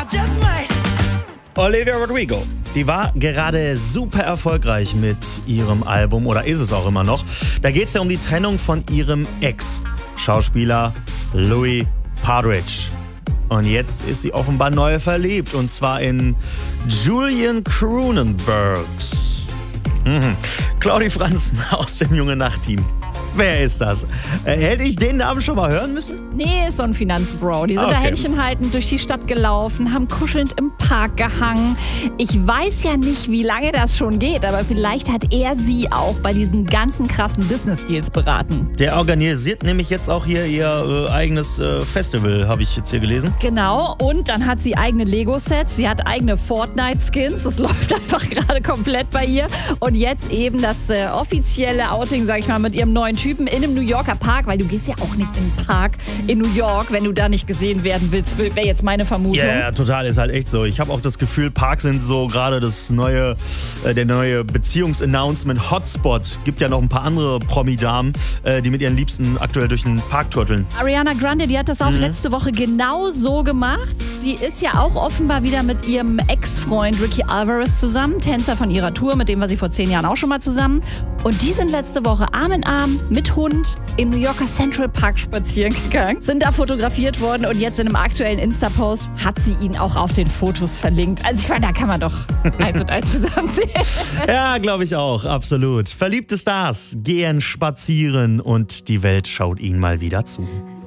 Olivia Rodrigo, die war gerade super erfolgreich mit ihrem Album, oder ist es auch immer noch. Da geht es ja um die Trennung von ihrem Ex-Schauspieler Louis Partridge. Und jetzt ist sie offenbar neu verliebt, und zwar in Julian Cronenbergs. Claudi Franzen aus dem Junge Nacht-Team. Wer ist das? Hätte ich den Namen schon mal hören müssen? Nee, ist so ein Finanzbro. Die sind da händchenhaltend durch die Stadt gelaufen, haben kuschelnd im Park gehangen. Ich weiß ja nicht, wie lange das schon geht, aber vielleicht hat er sie auch bei diesen ganzen krassen Business-Deals beraten. Der organisiert nämlich jetzt auch hier ihr eigenes Festival, habe ich jetzt hier gelesen. Genau, und dann hat sie eigene Lego-Sets, sie hat eigene Fortnite-Skins. Das läuft einfach gerade komplett bei ihr. Und jetzt eben das offizielle Outing, sag ich mal, mit ihrem neuen Typen in einem New Yorker Park, weil du gehst ja auch nicht in den Park in New York, wenn du da nicht gesehen werden willst, wäre jetzt meine Vermutung. Ja, total, ist halt echt so. Ich habe auch das Gefühl, Parks sind so gerade der neue Beziehungsannouncement Hotspot. Gibt ja noch ein paar andere Promi-Damen, die mit ihren Liebsten aktuell durch den Park turteln. Ariana Grande, die hat das auch letzte Woche genau so gemacht. Die ist ja auch offenbar wieder mit ihrem Ex-Freund Ricky Alvarez zusammen, Tänzer von ihrer Tour, mit dem war sie vor 10 Jahren auch schon mal zusammen. Und die sind letzte Woche Arm in Arm mit Hund im New Yorker Central Park spazieren gegangen, sind da fotografiert worden, und jetzt in einem aktuellen Insta-Post hat sie ihn auch auf den Fotos verlinkt. Also ich meine, da kann man doch 1 und 1 zusammensehen. Ja, glaube ich auch, absolut. Verliebte Stars gehen spazieren und die Welt schaut ihnen mal wieder zu.